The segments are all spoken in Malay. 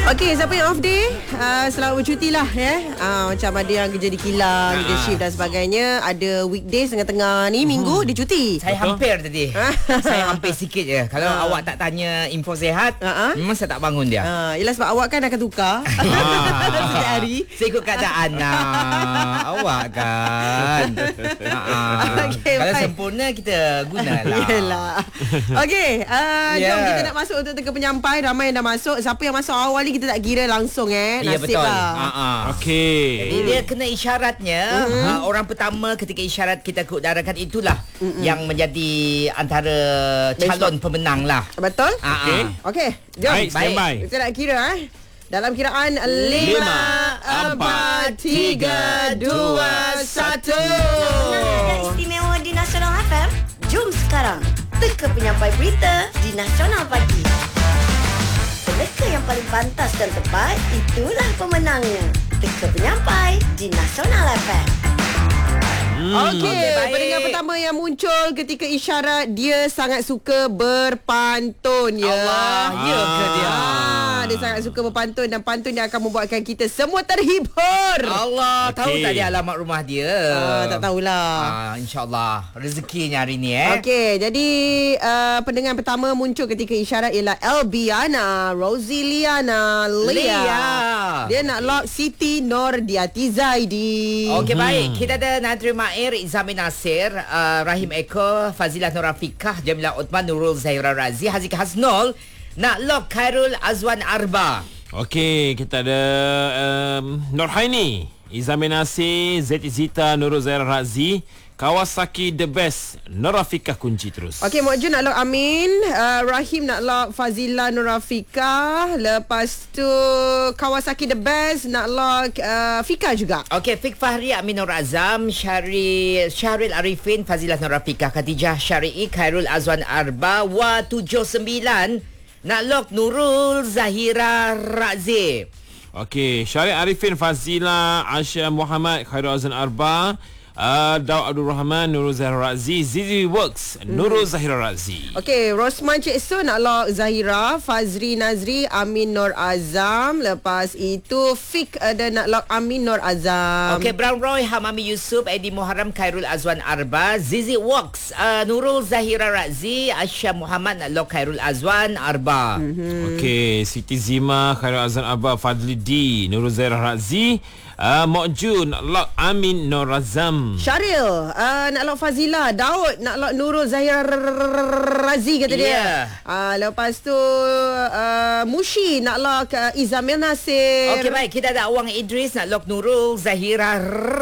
Okey, siapa yang off day? Selamat bercuti lah macam ada yang kerja di kilang, kerja shift dan sebagainya. Ada weekdays tengah-tengah ni minggu dia cuti. Saya hampir tadi. Saya hampir sikit je. Kalau awak tak tanya info sihat, memang saya tak bangun dia. Yelah sebab awak kan akan tukar setiap hari. Saya ikut keadaan awak kan. Okay, kalau baik. sempurna kita gunalah. Yelah. Okey, jom kita nak masuk untuk teka penyampai. Ramai yang dah masuk. Siapa yang masuk awal ni kita tak kira langsung Ya, nasib betul. lah. Okey. Jadi dia kena isyaratnya. Orang pertama ketika isyarat kita keudarakan itulah yang menjadi antara calon pemenang lah. Betul? Okey, jom. Baik, stand by. Kita nak kira dalam kiraan 5, 4, 3, 2, 1. Dan istimewa di Nasional FM. Jom sekarang teka penyampai berita di Nasional Pagi. Peneka yang paling pantas dan tepat, itulah pemenangnya. Teka penyampai di Nasional FM. Okey, baik. pendengar pertama yang muncul ketika isyarat dia sangat suka berpantun ya. Allah, ya ke dia? Dia sangat suka berpantun dan pantun yang akan membuatkan kita semua terhibur. Allah, tahu Okey. tak dia alamat rumah dia? Tak tahulah. InsyaAllah rezekinya hari ni Okey, jadi pendengar pertama muncul ketika isyarat ialah Elbiana Rosiliana Lia. Dia nak lock Siti Nordiati Zaidi. Okey, baik. Kita ada Nadri Mair, Izamin Nasir, Rahim Eko, Fazilah Nur Rafiqah, Jamilah Uthman, Nurul Zahira Razi, Haziq Hasnol. Nak lock Khairul Azwan Arba. Okey, kita ada Nurhaini, Izamin Nasir, Zeti Zita, Nurul Zaira Razi, Kawasaki The Best, Nur Rafiqah kunci terus. Okey, Mak Jun nak lock Amin, Rahim nak lock Fazila Nur Rafiqah, lepas tu Kawasaki The Best nak lock Fika juga. Okey, Fik Fahri, Amin Nur Azam, Syahril Arifin, Fazilah Nur Rafiqah, Khadijah Syari'i, Khairul Azwan Arba, Wa79 nak lock Nurul Zahira Razi. Okey, Syarif Arifin, Fazila, Aisyah Muhammad, Khairul Azan Arba, Daud Abdul Rahman, Nurul Zahira Razi, Zizi Works, Nurul Zahira Razi. Okey, Rosman Cik So nak lock Zahira, Fazri Nazri, Amin Nur Azam. Lepas itu Fik ada nak lock Amin Nur Azam. Okey, Brown Roy, Hamami Yusuf, Edi Muharram, Khairul Azwan Arba, Zizi Works, Nurul Zahira Razi, Aisyah Muhammad nak lock Khairul Azwan Arba. Okey, Siti Zima, Khairul Azan Arba, Fadli D, Nurul Zahira Razi, Mak Jun nak lock Amin Nur Azam. Syaril nak lock Fazila, Daud nak lock Nurul Zahira Razi kata dia. Lepas tu Mushi nak lock Izamil Nasir. Okey, baik. Kita ada Awang Idris nak lock Nurul Zahira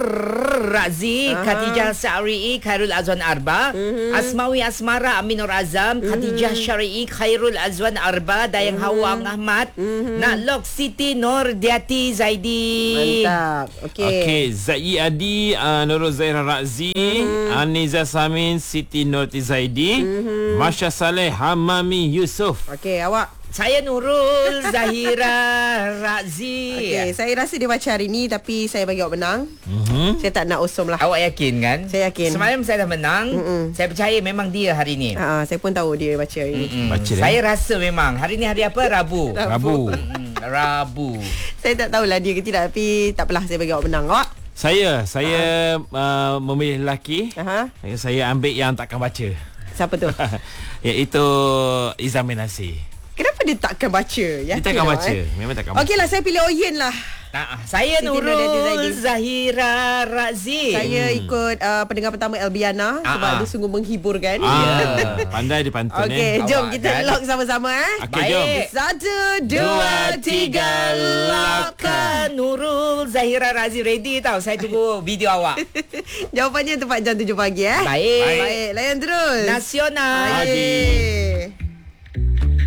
Razi, Khatijah Syari'i, Khairul Azwan Arba, Asmawi Asmara, Amin Nur Azam, Khatijah Syari'i, Khairul Azwan Arba, Dayang Hawa Ahmad nak lock Siti Nordiati Zaidi. Mantap. Okey, Zai Adi, Nurul Zahira Razi, Aniza Samin, Siti Norti Zaidi, Masya Saleh, Hamami Yusof. Okey, awak. Saya Nurul Zahira Razi. Okey, saya rasa dia baca hari ni tapi saya bagi awak menang. Saya tak nak osom lah. Awak yakin kan? Saya yakin. Semalam saya dah menang. Saya percaya memang dia hari ni. Saya pun tahu dia baca hari ni. Baca dia. Saya rasa memang hari ni hari apa? Rabu. Rabu. Rabu. Saya tak tahulah dia ke tidak tapi tak apalah, saya bagi awak menang. Awak? Saya memilih lelaki. Saya ambil yang takkan baca. Siapa tu? Iaitu Izamin Nasir. Kenapa dia takkan baca? Dia takkan baca. Memang takkan baca. Okeylah, saya pilih Oyen lah. Saya Siti Nordiati Zaidi. Nurul Zahira Razi. Saya ikut pendengar pertama Elbiana sebab dia sungguh menghiburkan. Pandai dia pantun. Okey, jom Awak kita kan? lock sama-sama Okey, jom. Baik. 1, 2, 3 lockkan. Nurul Zahira Razi ready tau. Saya tunggu video awak. Jawapannya tepat jam 7 pagi Baik. Baik, layan terus. Nasional. Baik.